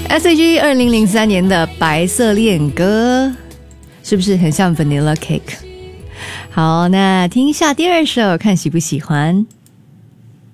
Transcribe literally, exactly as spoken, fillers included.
S H E 二零零三年的白色恋歌，是不是很像 Vanilla Cake？ 好，那听一下第二首，看喜不喜欢。